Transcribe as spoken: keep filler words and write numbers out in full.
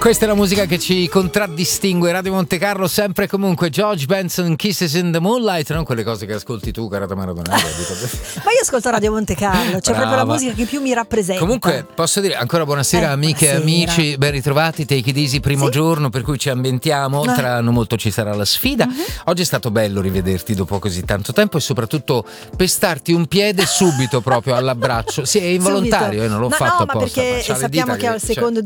Questa è la musica che ci contraddistingue. Radio Monte Carlo, sempre e comunque. George Benson, Kisses in the Moonlight, non quelle cose che ascolti tu, cara Tamara Donati. Ma io ascolto Radio Monte Carlo, c'è proprio la musica che più mi rappresenta. Comunque posso dire ancora buonasera, eh, amiche e amici, ben ritrovati. Take it easy, primo sì? giorno per cui ci ambientiamo. Ah. Tra non molto ci sarà la sfida. Uh-huh. Oggi è stato bello rivederti dopo così tanto tempo e soprattutto pestarti un piede subito proprio all'abbraccio. Sì, è involontario, eh, non l'ho ma fatto no, apposta. Ma perché ma sappiamo che, che al secondo cioè...